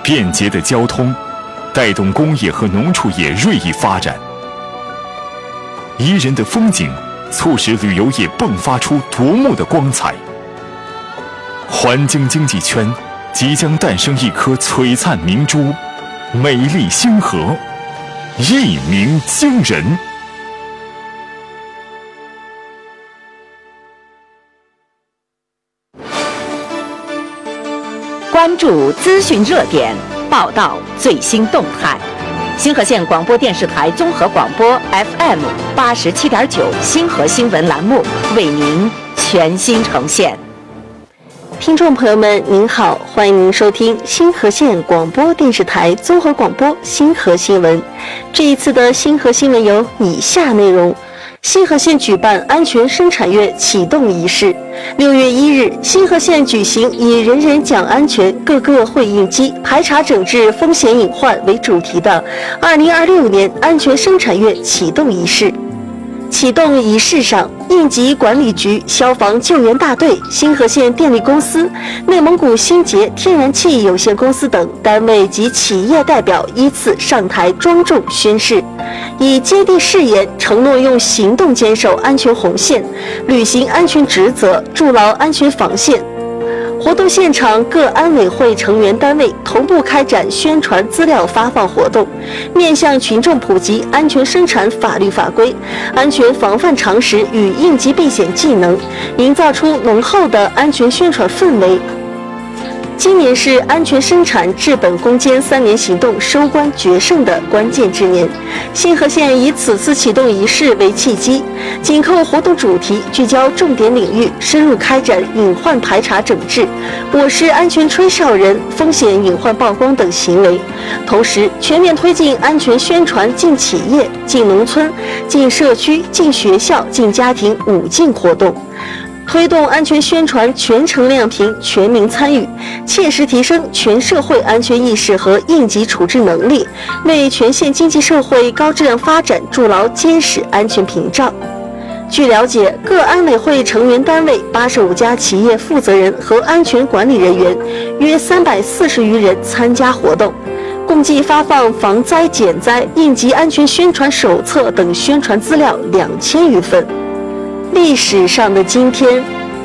便捷的交通带动工业和农畜业锐意发展，宜人的风景促使旅游业迸发出夺目的光彩。环京经济圈即将诞生一颗璀璨明珠，美丽星河，一鸣惊人。 关注资讯热点，报道最新动态。星河县广播电视台综合广播 FM87.9星河新闻栏目为您全新呈现。 听众朋友们，您好，欢迎您收听星河县广播电视台综合广播星河新闻。这一次的星河新闻有以下内容：星河县举办安全生产月启动仪式。6月1日，星河县举行以人人讲安全，个个会应激，排查整治风险隐患为主题的2026年安全生产月启动仪式。启动仪式上，应急管理局、消防救援大队、星河县电力公司、内蒙古新捷天然气有限公司等单位及企业代表依次上台庄重宣誓，以接地誓言，承诺用行动坚守安全红线，履行安全职责，筑牢安全防线。活动现场，各安委会成员单位同步开展宣传资料发放活动，面向群众普及安全生产法律法规、安全防范常识与应急避险技能，营造出浓厚的安全宣传氛围。今年是安全生产治本攻坚3年行动收官决胜的关键之年，星河县以此次启动仪式为契机，紧扣活动主题，聚焦重点领域，深入开展隐患排查整治、我市安全吹哨人、风险隐患曝光等行为，同时全面推进安全宣传进企业、进农村、进社区、进学校、进家庭5进活动。推动安全宣传全程亮屏、全民参与，切实提升全社会安全意识和应急处置能力，为全县经济社会高质量发展筑牢坚实安全屏障。据了解，各安委会成员单位85家企业负责人和安全管理人员约340余人参加活动，共计发放防灾减灾、应急安全宣传手册等宣传资料2000余份。历史上的今天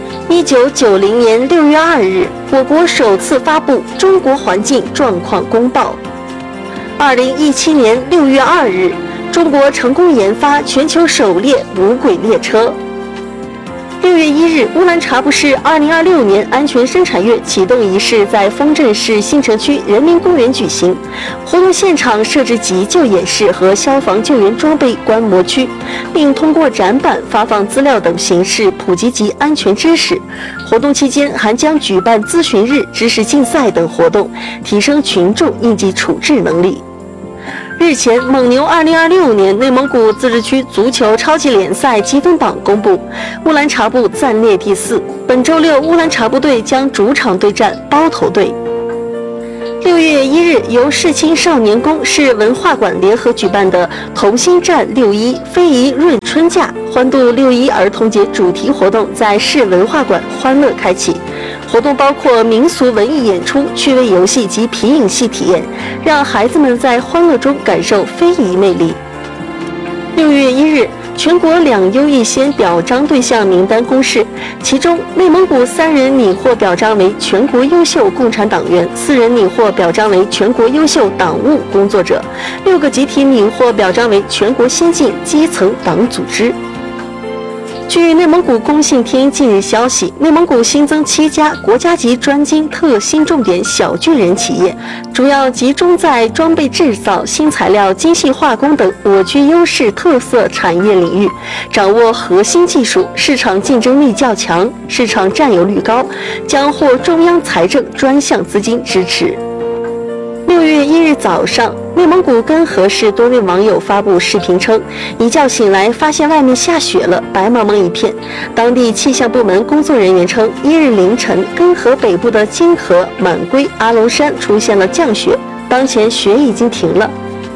，1990年6月2日，我国首次发布《中国环境状况公报》。2017年6月2日，中国成功研发全球首列无轨列车。6月1日，乌兰察布市2026年安全生产月启动仪式在丰镇市新城区人民公园举行。活动现场设置急救演示和消防救援装备观摩区，并通过展板、发放资料等形式普及及安全知识。活动期间还将举办咨询日、知识竞赛等活动，提升群众应急处置能力。日前，蒙牛2026年内蒙古自治区足球超级联赛积分榜公布，乌兰察布暂列第4。本周六，乌兰察布队将主场对战包头队。6月1日，由市青少年宫市文化馆联合举办的同心战6·1非遗润春假欢度6·1儿童节主题活动在市文化馆欢乐开启。活动包括民俗文艺演出、趣味游戏及皮影戏体验，让孩子们在欢乐中感受非遗魅力。6月1日，全国2优1先表彰对象名单公示，其中内蒙古3人拟获表彰为全国优秀共产党员，4人拟获表彰为全国优秀党务工作者，6个集体拟获表彰为全国先进基层党组织。据内蒙古工信厅近日消息，内蒙古新增7家国家级专精特新重点小巨人企业，主要集中在装备制造、新材料、精细化工等我区优势特色产业领域，掌握核心技术，市场竞争力较强，市场占有率高，将获中央财政专项资金支持。6月1日早上，内蒙古根河市多位网友发布视频称，一觉醒来发现外面下雪了，白茫茫一片。当地气象部门工作人员称，1日凌晨，根河北部的金河、满归、阿龙山出现了降雪，当前雪已经停了。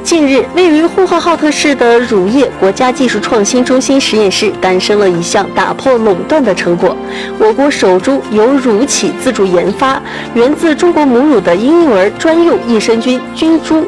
近日，位于呼和浩特市的乳业国家技术创新中心实验室诞生了一项打破垄断的成果。我国首株由乳企自主研发、源自中国母乳的婴幼儿专用益生菌菌株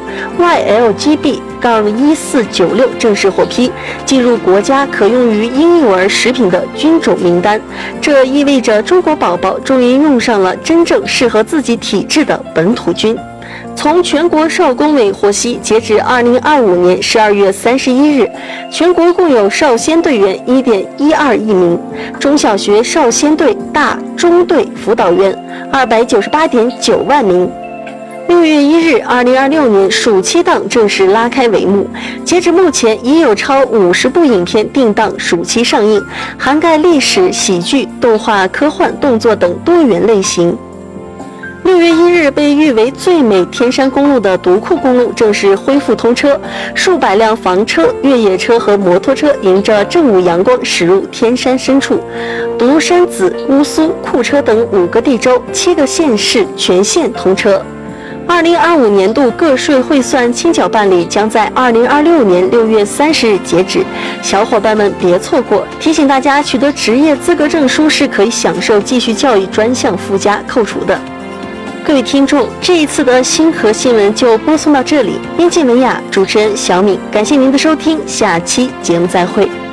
YLGB-1496 正式获批，进入国家可用于婴幼儿食品的菌种名单。这意味着中国宝宝终于用上了真正适合自己体质的本土菌。从全国少工委获悉，截至2025年12月31日，全国共有少先队员 1.12亿名，中小学少先队、大中队辅导员 298.9万名。6月1日，2026年暑期档正式拉开帷幕。截至目前，已有超50部影片定档暑期上映，涵盖历史、喜剧、动画、科幻、动作等多元类型。6月1日，被誉为最美天山公路的独库公路正式恢复通车，数百辆房车、越野车和摩托车迎着正午阳光驶入天山深处。独山子、乌苏、库车等5个地州、7个县市全线通车。2025年度个税汇算清缴办理将在2026年6月30日截止，小伙伴们别错过。提醒大家，取得职业资格证书是可以享受继续教育专项附加扣除的。各位听众，这一次的星河新闻就播送到这里。编辑文雅，主持人小敏，感谢您的收听，下期节目再会。